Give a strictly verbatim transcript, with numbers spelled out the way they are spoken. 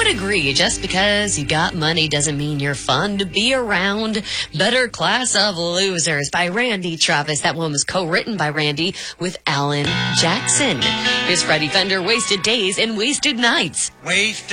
would agree, just because you got money doesn't mean you're fun to be around. Better Class of Losers by Randy Travis. That one was co-written by Randy with Alan Jackson. Here's Freddie Fender, Wasted Days and Wasted Nights. Wasted